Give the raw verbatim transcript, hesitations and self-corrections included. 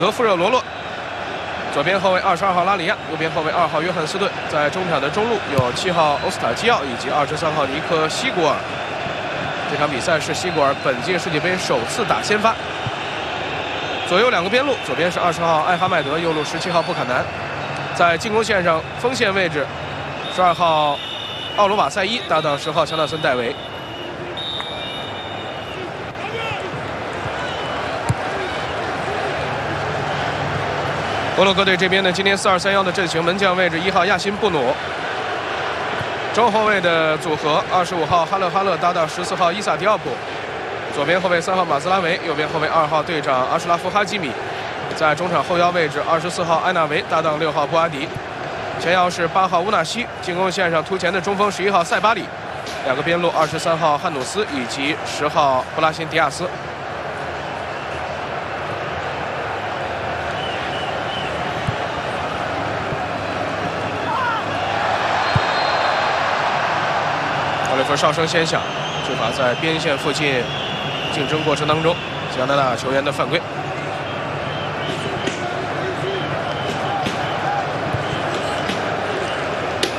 德富热罗洛，左边后卫二十二号拉里亚，右边后卫二号约翰斯顿。在中场的中路有七号欧斯塔基奥以及二十三号尼科西古尔。这场比赛是西古尔本届世界杯首次打先发。左右两个边路，左边是二十号艾哈迈德，右路十七号布坎南。在进攻线上锋线位置，十二号奥罗瓦塞伊搭档十号乔纳森戴维。 摩洛哥队这边呢，今天四二三一的阵型，门将位置一号亚辛布努，中后卫的组合二十五号哈勒哈勒搭档十四号伊萨迪奥普，左边后卫三号马兹拉维，右边后卫二号队长阿什拉夫哈基米，在中场后腰位置二十四号埃纳维搭档六号布阿迪，前腰是八号乌纳西，进攻线上突前的中锋十一号塞巴里，两个边路二十三号汉努斯以及十号布拉辛迪亚斯。 奥利弗哨声先响，执法在边线附近竞争过程当中，加拿大球员的犯规。